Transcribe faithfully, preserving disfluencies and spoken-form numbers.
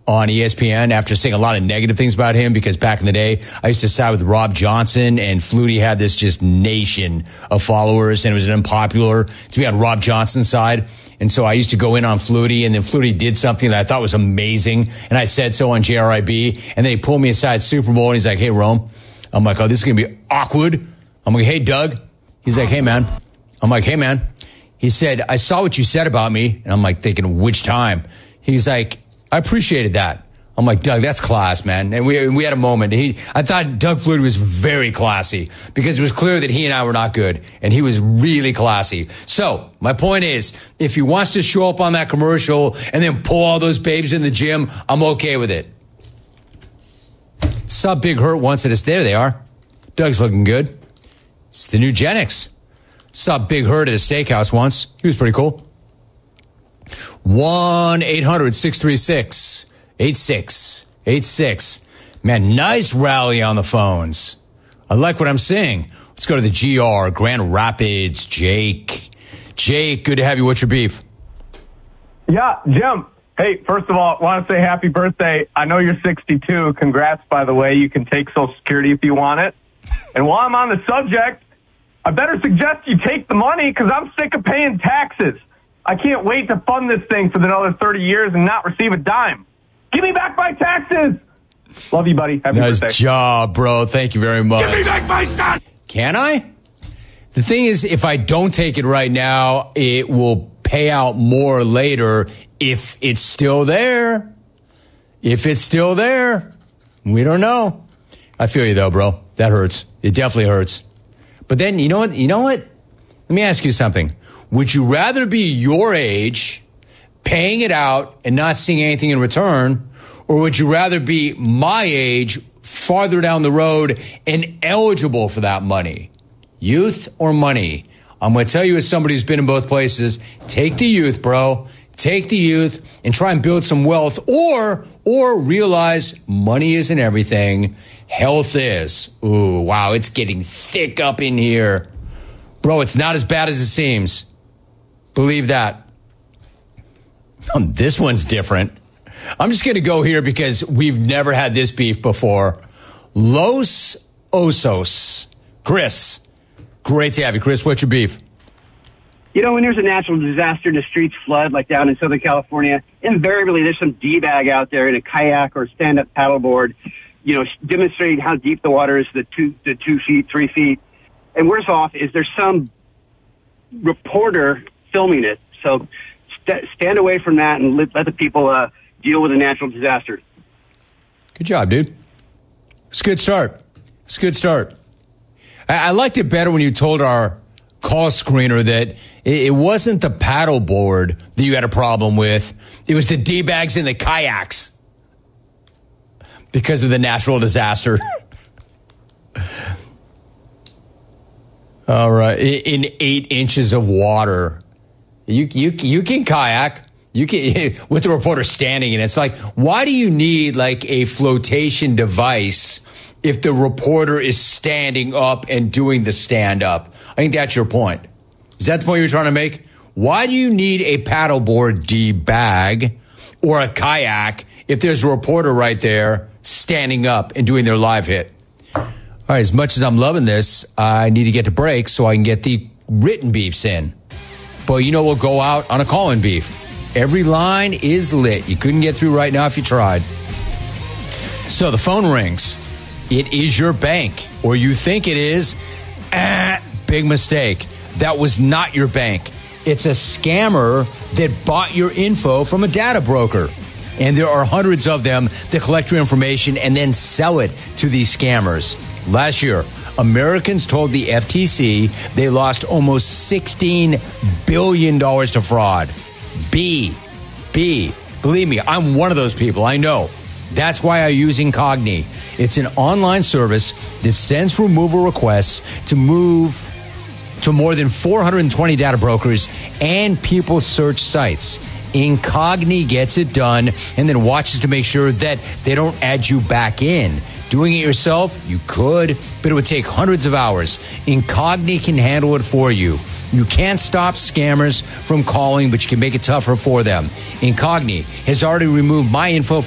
on E S P N after saying a lot of negative things about him, because back in the day, I used to side with Rob Johnson, and Flutie had this just nation of followers, and it was unpopular to be on Rob Johnson's side. And so I used to go in on Flutie, and then Flutie did something that I thought was amazing, and I said so on J R I B, and then he pulled me aside Super Bowl, and he's like, hey, Rome. I'm like, oh, this is going to be awkward. I'm like, hey, Doug. He's like, hey, man. I'm like, hey, man. He said, I saw what you said about me. And I'm like thinking, which time? He's like, I appreciated that. I'm like, Doug, that's class, man. And we we had a moment. He, I thought Doug Flutie was very classy, because it was clear that he and I were not good. And he was really classy. So my point is, if he wants to show up on that commercial and then pull all those babes in the gym, I'm okay with it. Saw Big Hurt once at us. There they are. Doug's looking good. It's the new Gen X. Saw Big Hurt at a steakhouse once. He was pretty cool. one eight hundred six three six eight six eight six. Man, nice rally on the phones. I like what I'm seeing. Let's go to the G R, Grand Rapids. Jake. Jake, good to have you. What's your beef? Yeah, Jim. Hey, first of all, I want to say happy birthday. I know you're sixty-two. Congrats, by the way. You can take Social Security if you want it. And while I'm on the subject, I better suggest you take the money, because I'm sick of paying taxes. I can't wait to fund this thing for another thirty years and not receive a dime. Give me back my taxes. Love you, buddy. Happy nice birthday. job, bro. Thank you very much. Give me back my son. Can I? The thing is, if I don't take it right now, it will pay out more later if it's still there. If it's still there, we don't know. I feel you, though, bro. That hurts. It definitely hurts. But then, you know what? You know what? Let me ask you something. Would you rather be your age, paying it out and not seeing anything in return, or would you rather be my age, farther down the road, and eligible for that money? Youth or money? I'm going to tell you, as somebody who's been in both places, take the youth, bro. Take the youth and try and build some wealth, or or realize money isn't everything. Health is. Ooh, wow, it's getting thick up in here. Bro, it's not as bad as it seems. Believe that. Um, this one's different. I'm just going to go here because we've never had this beef before. Los Osos. Chris. Great to have you, Chris. What's your beef? You know, when there's a natural disaster and the streets flood, like down in Southern California, invariably there's some D-bag out there in a kayak or stand-up paddleboard, you know, demonstrating how deep the water is, the two, the two feet, three feet. And worse off is there's some reporter filming it. So st- stand away from that and let, let the people uh, deal with a natural disaster. Good job, dude. It's a good start. It's a good start. I, I liked it better when you told our call screener that it, it wasn't the paddleboard that you had a problem with. It was the D-bags in the kayaks because of the natural disaster. All right. In, in eight inches of water. You, you, you can kayak. You can, with the reporter standing in it. It's like, why do you need like a flotation device if the reporter is standing up and doing the stand up? I think that's your point. Is that the point you're trying to make? Why do you need a paddleboard D-bag or a kayak if there's a reporter right there standing up and doing their live hit? All right, as much as I'm loving this, I need to get to break so I can get the written beefs in. But you know, we'll go out on a call-in beef. Every line is lit. You couldn't get through right now if you tried. So the phone rings. It is your bank, or you think it is. Ah, big mistake. That was not your bank. It's a scammer that bought your info from a data broker. And there are hundreds of them that collect your information and then sell it to these scammers. Last year, Americans told the F T C they lost almost sixteen billion dollars to fraud. B, B, believe me, I'm one of those people. I know. That's why I use Incogni. It's an online service that sends removal requests to move to more than four hundred twenty data brokers and people search sites. Incogni gets it done and then watches to make sure that they don't add you back in. Doing it yourself, you could, but it would take hundreds of hours. Incogni can handle it for you. You can't stop scammers from calling, but you can make it tougher for them. Incogni has already removed my info